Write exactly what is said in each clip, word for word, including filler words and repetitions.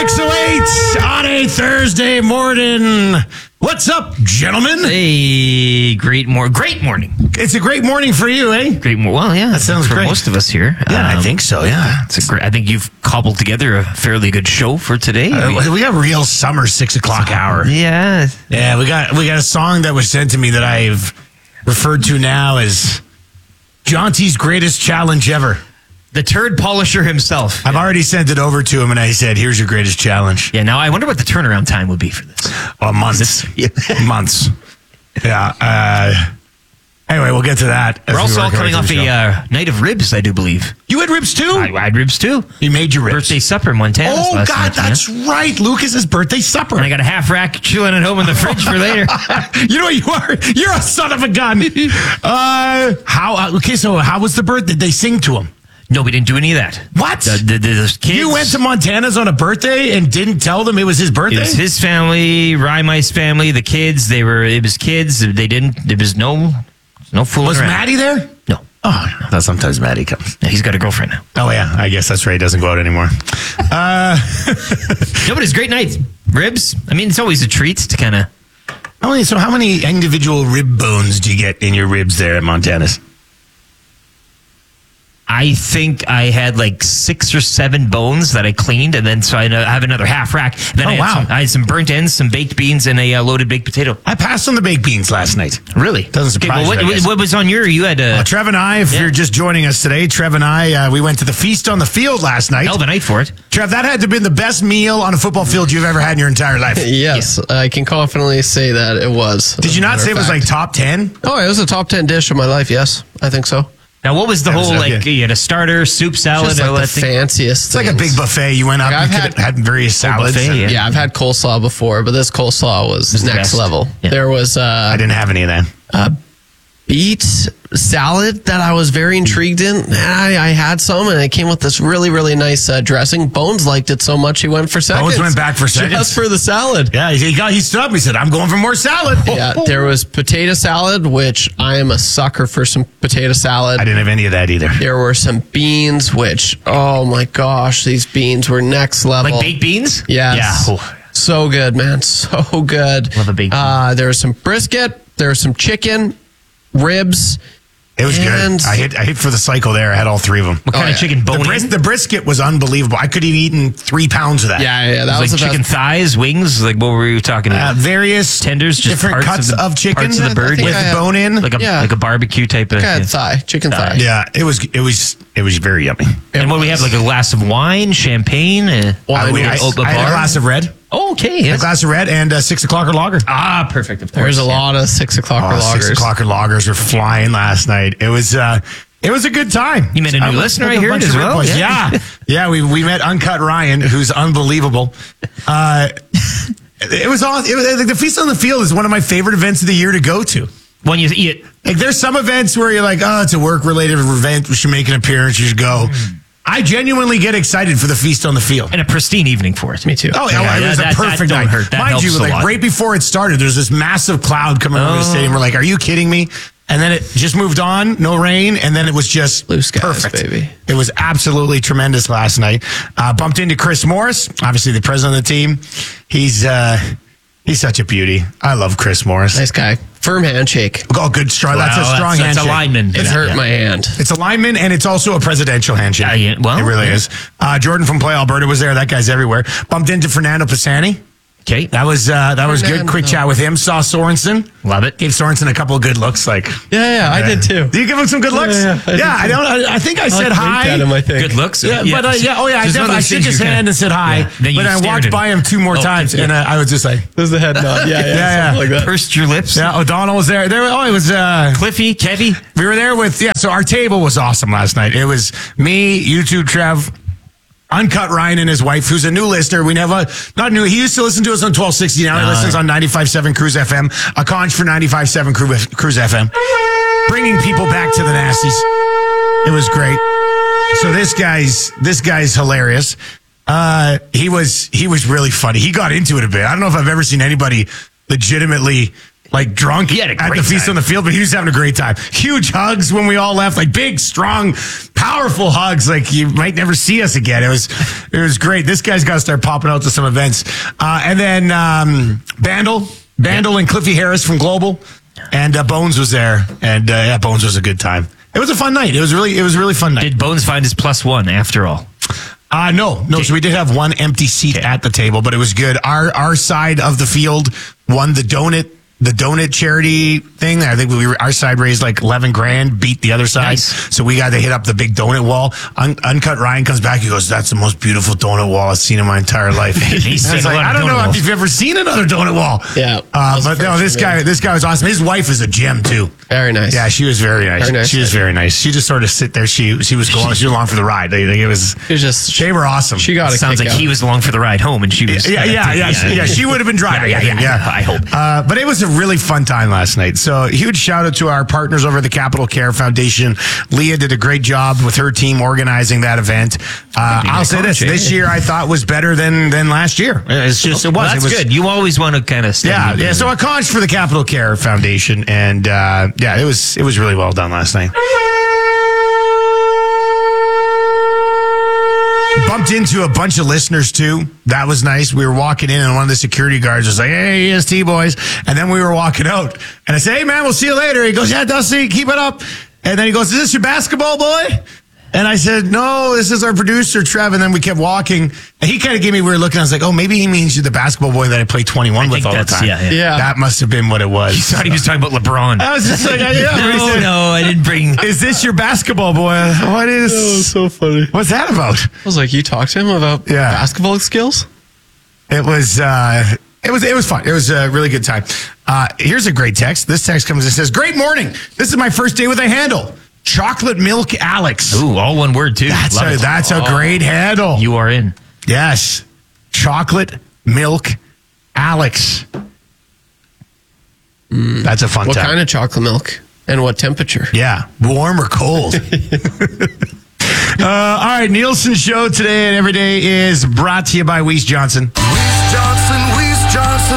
six oh eight on a Thursday morning. What's up, gentlemen? Hey, great mor- great morning. It's a great morning for you, eh? Great morning. Well, yeah, That sounds for great. most of us here. Yeah, I Um, think so, yeah. It's a great. I think you've cobbled together a fairly good show for today. Uh, we got real summer six o'clock hour. yeah, Yeah, we got we got a song that was sent to me that I've referred to now as Jaunty's greatest challenge ever. the turd polisher himself. I've already sent it over to him, and I said, "Here's your greatest challenge." Yeah. Now I wonder what the turnaround time would be for this. Well, months, months. Yeah. Uh, anyway, we'll get to that. as We're we also all work our way coming off through the a show. uh, night of ribs, I do believe. You had ribs too. I, I had ribs too. You made your ribs. Birthday supper in Montana. Oh last God, night, man. that's right. Lucas's birthday supper. And I got a half rack chilling at home in the fridge for later. You know what you are? You're a son of a gun. Uh, how? Uh, okay, so how was the birthday? Did they sing to him? No, we didn't do any of that. What? The, the, the, the kids, You went to Montana's on a birthday and didn't tell them it was his birthday? It was his family, Rymei's family, the kids. They were. It was kids. They didn't. There was no, no fooling was around. Maddie there? No. Oh, no, sometimes Maddie comes. No, he's got a girlfriend now. Oh, yeah. I guess that's right. He doesn't go out anymore. uh, No, but it's a great night. Ribs. I mean, it's always a treat to kind of. how many, so how many individual rib bones do you get in your ribs there at Montana's? I think I had like six or seven bones that I cleaned, and then so I have another half rack. Then Oh, I had wow. Some, I had some burnt ends, some baked beans, and a uh, loaded baked potato. I passed on the baked beans last night. Really? Doesn't Okay, surprise well, you, I what, guess. what was on your? You had a Uh, Trev and I, if Yeah. you're just joining us today, Trev and I, uh, we went to the Feast on the Field last night. hell of a night for it. Trev, that had to have been the best meal on a football field you've ever had in your entire life. Yes, I can confidently say that it was. Did you not say it was like top ten? Oh, it was a top ten dish of my life. Yes, I think so. Now, what was the That was whole okay. like? You had a starter, soup, salad. Just all like the that thing? fanciest. It's like a big buffet. You went up, Like, you I've could had- had various salads. buffet, yeah. Yeah, I've had coleslaw before, but this coleslaw was, Was the next best. level. Yeah. There was I uh, didn't have any of that. beet salad that I was very intrigued in. And I, I had some, and it came with this really, really nice uh, dressing. Bones liked it so much he went for seconds. Bones went back for seconds? just for the salad. Yeah, he got he stood up. He said, "I'm going for more salad." Yeah, there was potato salad, which I am a sucker for some potato salad. I didn't have any of that either. There were some beans, which, oh my gosh, these beans were next level. Like baked beans? Yes. Yeah. Oh. So good, man. So good. Love a baked bean. Uh, there was some brisket. There was some chicken, ribs. It was And- good. I hit I hit for the cycle there. I had all three of them. What kind Oh, of yeah. chicken? The, Bone bris- in? the brisket was unbelievable. I could have eaten three pounds of that. Yeah, yeah, It that was was like the chicken best. thighs, wings. Like what were you talking Uh, about? various Tenders, just different parts cuts of of, the- chicken parts of the I bird, think with I had- bone in. like a yeah. like a barbecue type of. Good yeah. thigh, chicken Thigh. thigh. Yeah, it was it was it was very yummy. And what do we have? Like a glass of wine, champagne. Uh, Wine I, we- I, was- oh, a I had a bar? glass of red, oh, okay. a Yes. glass of red, and a six o'clocker lager. Ah, perfect. Of course. There's a yeah. lot of six o'clock Oh, lagers. six o'clocker lagers were flying last night. It was uh, it was a good time. You met a new I was listener, with I a heard, bunch as of Red well. Boys. Yeah. Yeah, yeah. We we met Uncut Ryan, who's unbelievable. Uh, it was all. It was, like, the Feast on the Field is one of my favorite events of the year to go to. When you eat, Like, there's some events where you're like, oh, it's a work related event. We should make an appearance. You should go. I genuinely get excited for the Feast on the Field. and a pristine evening for it. Me too. Oh, yeah, Yeah, it was that- a that- that perfect don't night. hurt. That Mind helps you, a like lot. right before it started, there's this massive cloud coming over the Oh. stadium. We're like, are you kidding me? And then it just moved on, no rain, and then it was just Blue skies, perfect. baby. It was absolutely tremendous last night. Uh, bumped into Chris Morris, obviously the president of the team. He's uh, he's such a beauty. I love Chris Morris. Nice guy. Firm handshake. Oh, good strong. That's a Well, strong that's, handshake. That's a lineman. It Yeah, hurt yeah. my hand. It's a lineman, and it's also a presidential handshake. Yeah, yeah, well, it really yeah. is. Uh, Jordan from Play Alberta was there. That guy's everywhere. Bumped into Fernando Pisani. Okay. That was uh, that was good. Fernando. Quick chat with him. Saw Sorensen. Love it. Gave Sorensen a couple of good looks. Like, Yeah, yeah, I did too. do you give him some good looks? yeah, I did I too. don't. I, I think I said like hi. that in my thing. Good looks. Yeah, but uh, yeah, oh yeah, I, Just one def- of I those shook things his you hand kinda- and said hi. Yeah. Then you But I stared walked at by him. him two more Oh, times, yeah. and uh, I was just like, There's the head nod. Yeah, yeah, yeah. something like that. Pursed your lips. yeah. O'Donnell was there. There. Oh, it was. Uh, Cliffy, Kevy. we were there with. Yeah. So our table was awesome last night. It was me, you two, Trev. Uncut Ryan and his wife, who's a new listener. We never, not new. He used to listen to us on twelve sixty. Now he Uh, listens on ninety-five point seven Cruise F M. A conch for ninety-five point seven Cruise, Cruise F M. Bringing people back to the Nasties. It was great. So this guy's, this guy's hilarious. Uh, he was, he was really funny. He got into it a bit. I don't know if I've ever seen anybody legitimately like drunk He had a at great the Feast time. on the Field, but he was having a great time. Huge hugs when we all left, like big, strong, powerful hugs. Like you might never see us again. It was, it was great. This guy's got to start popping out to some events. Uh, and then um, Bandle, Bandle, and Cliffy Harris from Global, and uh, Bones was there, and uh, yeah, Bones was a good time. It was a fun night. It was really, it was a really fun night. Did Bones find his plus one after all? Uh, no, no. So we did have one empty seat at the table, but it was good. Our our side of the field won the donut the donut charity thing. I think we were, our side raised like eleven grand, beat the other side. Nice. So we got to hit up the big donut wall. Un, Uncut Ryan comes back. He goes, "That's the most beautiful donut wall I've seen in my entire life." He's I was seen a like, lot of I don't donut know walls. if you've ever seen another donut wall. Yeah. Uh, That was but the no, first this one, guy, yeah. this guy was awesome. His wife is a gem too. Very nice. Yeah, she was very nice. Very nice she was lady. very nice. She just sort of sit there. She she was going. She was along for the ride. Like, it was. It was just, They were awesome. she got a Sounds kick like out. he was along for the ride home, and she was. Yeah, yeah, yeah, she, yeah. She would have been driving. Yeah, I yeah, think, yeah, I hope. Uh, but it was a really fun time last night. So huge shout out to our partners over at the Capital Care Foundation. Leah did a great job with her team organizing that event. Uh, Being I'll a say coach, this: eh? this year I thought was better than than last year. It's just it was. Well, that's it was, good. You always want to kind of. Yeah, yeah. So a conch for the Capital Care Foundation, and uh, yeah, it was it was really well done last night. Bumped into a bunch of listeners too. That was nice. We were walking in, and one of the security guards was like, "Hey, E S T boys," and then we were walking out, and I said, "Hey, man, we'll see you later." He goes, "Yeah, Dusty, keep it up." And then he goes, "Is this your basketball boy?" And I said, "No, this is our producer, Trev." And then we kept walking, and he kind of gave me a weird look, and I was like, "Oh, maybe he means you're the basketball boy that I play twenty-one with think all the that's- time." yeah, yeah. Yeah. That must have been what it was. He thought he was talking about LeBron. I was just like, yeah. He no, said, no, I didn't bring. "Is this your basketball boy?" What is? so funny. What's that about? I was like, you talked to him about Yeah. basketball skills? It was uh, it was it was fun. It was a really good time. Uh, here's a great text. This text comes and says, "Great morning. This is my first day with a handle. Chocolate Milk Alex." Ooh, all one word too. That's Love a, it. that's a great handle. You are in. Yes, Chocolate Milk Alex. That's a fun What time. kind of chocolate milk? And what temperature? Yeah, warm or cold. uh, all right, Nielsen Show today and every day is brought to you by Weiss Johnson. Weiss Johnson, Weiss Johnson,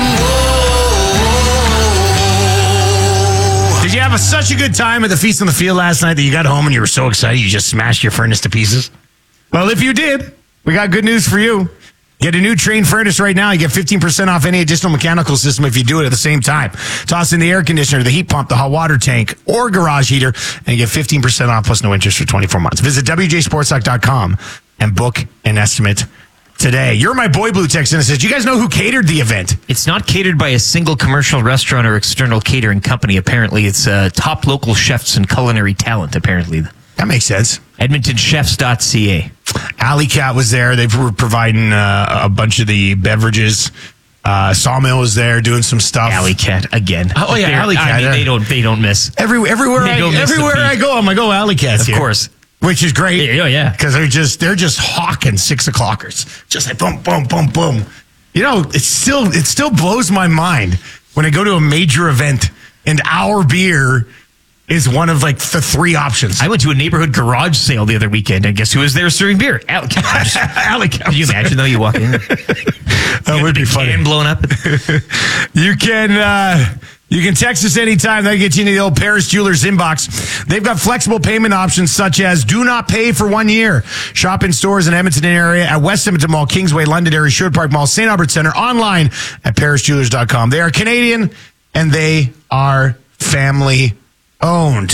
whoa. Did you have a, such a good time at the Feast on the Field last night that you got home and you were so excited you just smashed your furnace to pieces? Well, if you did, we got good news for you. Get a new Train furnace right now. You get fifteen percent off any additional mechanical system if you do it at the same time. Toss in the air conditioner, the heat pump, the hot water tank, or garage heater, and you get fifteen percent off plus no interest for twenty-four months. Visit W J sports talk dot com and book an estimate today. You're my boy blue text in and says, "Do you guys know who catered the event?" It's not catered by a single commercial restaurant or external catering company. Apparently, it's uh, top local chefs and culinary talent. Apparently, That makes sense. Edmonton Chefs dot C A. Alley Cat was there. They were providing uh, a bunch of the beverages. Uh, Sawmill was there doing some stuff. Alley Cat again. Oh, yeah, They're- Alley Cat, I mean, yeah. they don't. They don't miss. Every, everywhere They I, don't miss the everywhere I beat. go, I'm like, oh, Alley Cat's Of here. course. Which is great. Yeah, yeah. Because they're just they're just hawking six o'clockers. Just like boom, boom, boom, boom. You know, it still it still blows my mind when I go to a major event and our beer is one of like the three options. I went to a neighborhood garage sale the other weekend, and guess who was there serving beer? Alley Cat. Alley Cat. Can you imagine though? You walk in, That would be funny. can blown up. You can uh, you can text us anytime. That gets you into the old Paris Jewelers inbox. They've got flexible payment options such as do not pay for one year. Shop in stores in Edmonton area at West Edmonton Mall, Kingsway, Londonderry, Sherwood Park Mall, Saint Albert Center, online at paris jewelers dot com. They are Canadian and they are family owned.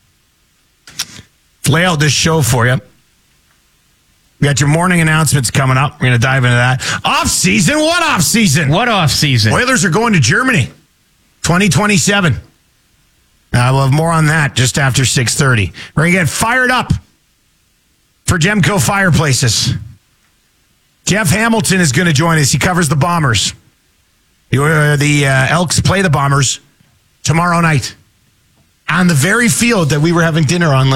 Lay out this show for you. We got your morning announcements coming up. We're going to dive into that. Off season? What off season? What off season? Oilers are going to Germany, twenty twenty-seven. Uh, we'll have more on that just after six thirty. We're going to get fired up for Gemco Fireplaces. Jeff Hamilton is going to join us. He covers the Bombers. The, uh, the uh, Elks play the Bombers tomorrow night on the very field that we were having dinner on